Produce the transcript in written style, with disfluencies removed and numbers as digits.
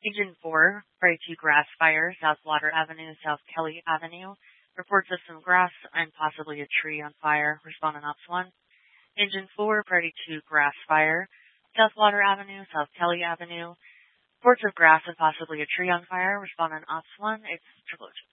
Agent 4, Prairie 2 Grass Fire, South Water Avenue, South Kelly Avenue. Reports of some grass and possibly a tree on fire. Respond on Ops 1. Engine 4, Prairie 2 Grass Fire, South Water Avenue, South Kelly Avenue. Reports of grass and possibly a tree on fire. Respond on Ops 1. It's Triple